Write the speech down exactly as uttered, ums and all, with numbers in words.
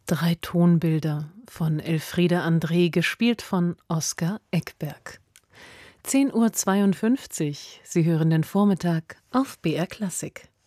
Drei Tonbilder von Elfriede André, gespielt von Oskar Eckberg. zehn Uhr zweiundfünfzig, Sie hören den Vormittag auf B R Klassik.